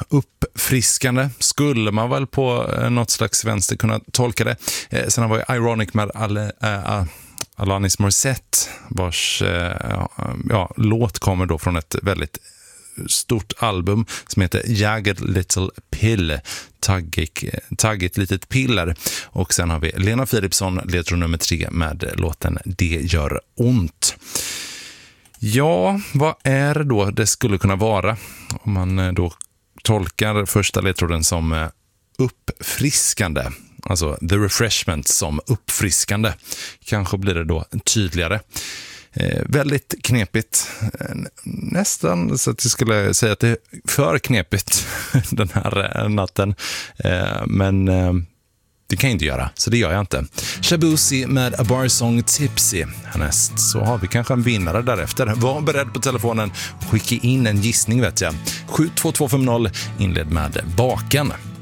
uppfriskande skulle man väl på något slags vänster kunna tolka det. Sen var ju Ironic med Alanis Morissette, vars låt kommer då från ett väldigt stort album som heter Jagged Little Pill, taggigt litet piller. Och sen har vi Lena Philipsson, ledtråd nummer 3 med låten Det gör ont. Ja, vad är det då det skulle kunna vara om man då tolkar första ledtråden som uppfriskande? Alltså the refreshment som uppfriskande. Kanske blir det då tydligare. Väldigt knepigt. Nästan så att jag skulle säga att det är för knepigt den här natten. Men det kan jag inte göra, så det gör jag inte. Shabuzi med A Bar Song Tipsy. Härnäst så har vi kanske en vinnare därefter. Var beredd på telefonen. Skicka in en gissning vet jag. 72250 inled med Baken.